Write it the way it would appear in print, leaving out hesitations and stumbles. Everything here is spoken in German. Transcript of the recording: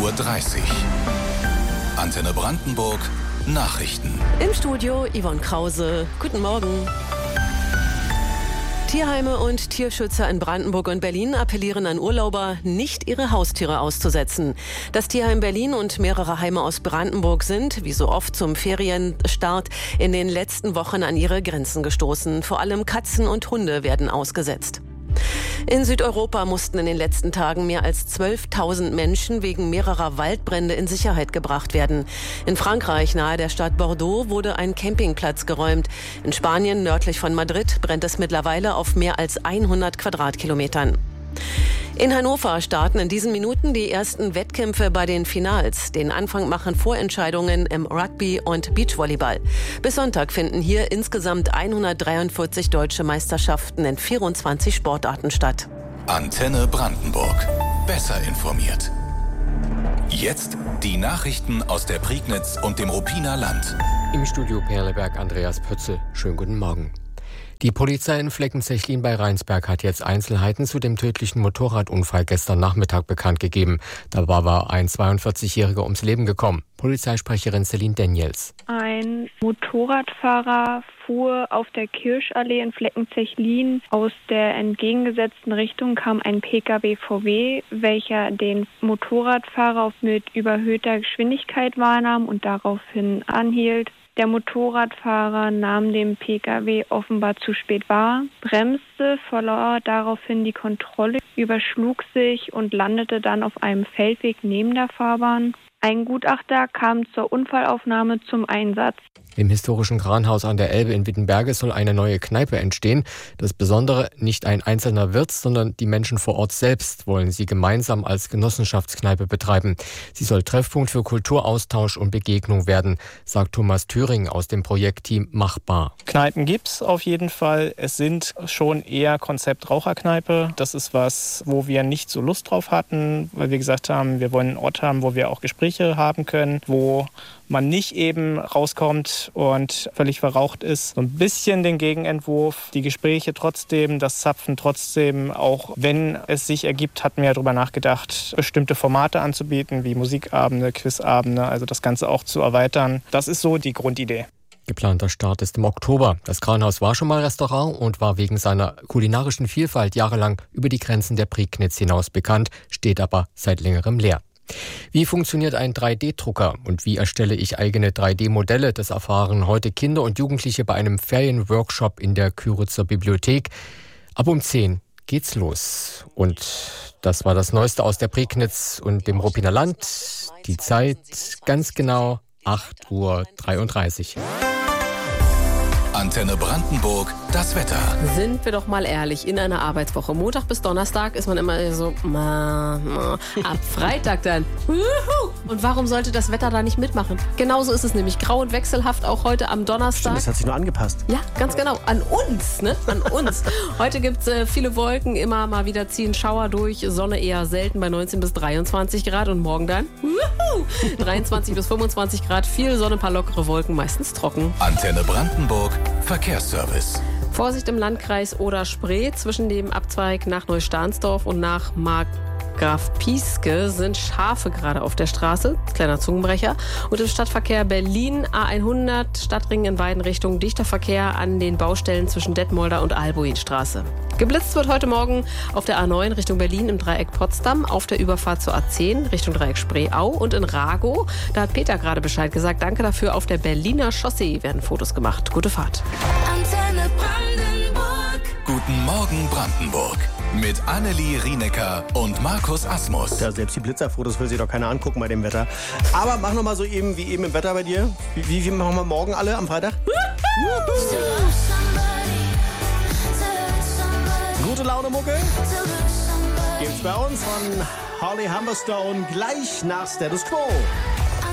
8:30 Uhr. Antenne Brandenburg Nachrichten. Im Studio Yvonne Krause. Guten Morgen. Tierheime und Tierschützer in Brandenburg und Berlin appellieren an Urlauber, nicht ihre Haustiere auszusetzen. Das Tierheim Berlin und mehrere Heime aus Brandenburg sind, wie so oft zum Ferienstart, in den letzten Wochen an ihre Grenzen gestoßen. Vor allem Katzen und Hunde werden ausgesetzt. In Südeuropa mussten in den letzten Tagen mehr als 12.000 Menschen wegen mehrerer Waldbrände in Sicherheit gebracht werden. In Frankreich, nahe der Stadt Bordeaux, wurde ein Campingplatz geräumt. In Spanien, nördlich von Madrid, brennt es mittlerweile auf mehr als 100 Quadratkilometern. In Hannover starten in diesen Minuten die ersten Wettkämpfe bei den Finals. Den Anfang machen Vorentscheidungen im Rugby und Beachvolleyball. Bis Sonntag finden hier insgesamt 143 deutsche Meisterschaften in 24 Sportarten statt. Antenne Brandenburg. Besser informiert. Jetzt die Nachrichten aus der Prignitz und dem Ruppiner Land. Im Studio Perleberg Andreas Pötzel. Schönen guten Morgen. Die Polizei in Fleckenzechlin bei Rheinsberg hat jetzt Einzelheiten zu dem tödlichen Motorradunfall gestern Nachmittag bekannt gegeben. Dabei war ein 42-Jähriger ums Leben gekommen. Polizeisprecherin Celine Daniels. Ein Motorradfahrer fuhr auf der Kirschallee in Fleckenzechlin. Aus der entgegengesetzten Richtung kam ein Pkw VW, welcher den Motorradfahrer mit überhöhter Geschwindigkeit wahrnahm und daraufhin anhielt. Der Motorradfahrer nahm den Pkw offenbar zu spät wahr, bremste, verlor daraufhin die Kontrolle, überschlug sich und landete dann auf einem Feldweg neben der Fahrbahn. Ein Gutachter kam zur Unfallaufnahme zum Einsatz. Im historischen Kranhaus an der Elbe in Wittenberge soll eine neue Kneipe entstehen. Das Besondere, nicht ein einzelner Wirt, sondern die Menschen vor Ort selbst wollen sie gemeinsam als Genossenschaftskneipe betreiben. Sie soll Treffpunkt für Kulturaustausch und Begegnung werden, sagt Thomas Thüring aus dem Projektteam Machbar. Kneipen gibt's auf jeden Fall. Es sind schon eher Konzept Raucherkneipe. Das ist was, wo wir nicht so Lust drauf hatten, weil wir gesagt haben, wir wollen einen Ort haben, wo wir auch Gespräche haben können, wo man nicht eben rauskommt und völlig verraucht ist. So ein bisschen den Gegenentwurf, die Gespräche trotzdem, das Zapfen trotzdem, auch wenn es sich ergibt, hatten wir ja darüber nachgedacht, bestimmte Formate anzubieten, wie Musikabende, Quizabende, also das Ganze auch zu erweitern. Das ist so die Grundidee. Geplanter Start ist im Oktober. Das Kranhaus war schon mal Restaurant und war wegen seiner kulinarischen Vielfalt jahrelang über die Grenzen der Prignitz hinaus bekannt, steht aber seit längerem leer. Wie funktioniert ein 3D-Drucker und wie erstelle ich eigene 3D-Modelle? Das erfahren heute Kinder und Jugendliche bei einem Ferienworkshop in der Kyritzer Bibliothek. Ab um 10 geht's los. Und das war das Neueste aus der Prignitz und dem Ruppiner Land. Die Zeit ganz genau 8:33 Uhr. Antenne Brandenburg, das Wetter. Sind wir doch mal ehrlich, in einer Arbeitswoche, Montag bis Donnerstag, ist man immer so, ab Freitag dann. Und warum sollte das Wetter da nicht mitmachen? Genauso ist es nämlich grau und wechselhaft, auch heute am Donnerstag. Stimmt, das hat sich nur angepasst. Ja, ganz genau. An uns, ne? An uns. Heute gibt es viele Wolken, immer mal wieder ziehen Schauer durch, Sonne eher selten bei 19 bis 23 Grad und morgen dann 23 bis 25 Grad, viel Sonne, ein paar lockere Wolken, meistens trocken. Antenne Brandenburg, Verkehrsservice. Vorsicht im Landkreis Oder-Spree zwischen dem Abzweig nach Neustahnsdorf und nach Markgraf Pieske sind Schafe gerade auf der Straße, kleiner Zungenbrecher. Und im Stadtverkehr Berlin A100, Stadtring in beiden Richtungen, dichter Verkehr an den Baustellen zwischen Detmolder und Albuinstraße. Geblitzt wird heute Morgen auf der A9 Richtung Berlin im Dreieck Potsdam, auf der Überfahrt zur A10 Richtung Dreieck Spreeau und in Ragow. Da hat Peter gerade Bescheid gesagt. Danke dafür. Auf der Berliner Chaussee werden Fotos gemacht. Gute Fahrt. Antenne Brandenburg. Guten Morgen Brandenburg. Mit Annelie Rienecker und Markus Asmus. Ja, selbst die Blitzerfotos will sich doch keiner angucken bei dem Wetter. Aber mach noch mal so eben wie eben im Wetter bei dir. Wie machen wir morgen alle am Freitag? Gute Laune Mucke gibt's bei uns von Holly Humberstone gleich nach Status Quo.